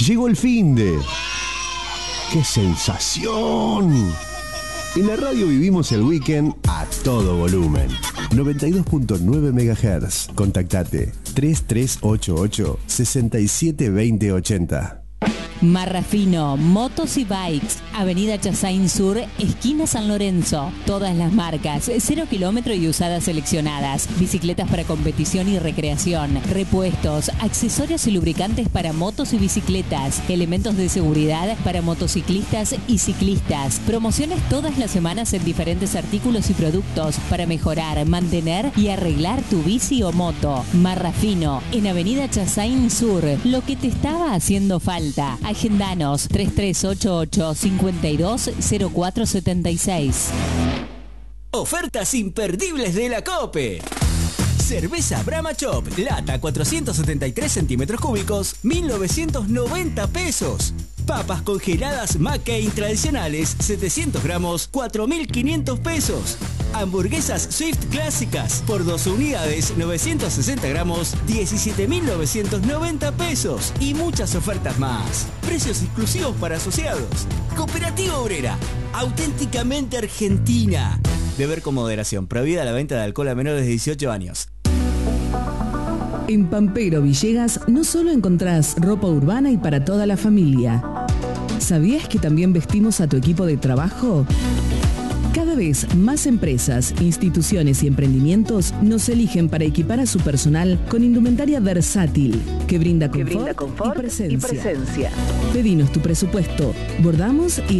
Llegó el finde. ¡Qué sensación! En la radio vivimos el weekend a todo volumen. 92.9 MHz. Contactate 3388 672080. Marrafino, motos y bikes, Avenida Chassain Sur, esquina San Lorenzo. Todas las marcas, 0 kilómetro y usadas seleccionadas. Bicicletas para competición y recreación. Repuestos, accesorios y lubricantes para motos y bicicletas. Elementos de seguridad para motociclistas y ciclistas. Promociones todas las semanas en diferentes artículos y productos para mejorar, mantener y arreglar tu bici o moto. Marrafino, en Avenida Chassain Sur. Lo que te estaba haciendo falta. Agendanos 3388 520476. Ofertas imperdibles de la COPE. Cerveza Brahma Chop, lata 473 centímetros cúbicos, 1.990 pesos. Papas congeladas McCain tradicionales, 700 gramos, 4.500 pesos. Hamburguesas Swift clásicas, por 2 unidades, 960 gramos, 17.990 pesos. Y muchas ofertas más. Precios exclusivos para asociados. Cooperativa Obrera, auténticamente argentina. Beber con moderación. Prohibida la venta de alcohol a menores de 18 años. En Pampero Villegas no solo encontrás ropa urbana y para toda la familia. ¿Sabías que también vestimos a tu equipo de trabajo? Cada vez más empresas, instituciones y emprendimientos nos eligen para equipar a su personal con indumentaria versátil que brinda confort, y presencia. Pedinos tu presupuesto, bordamos y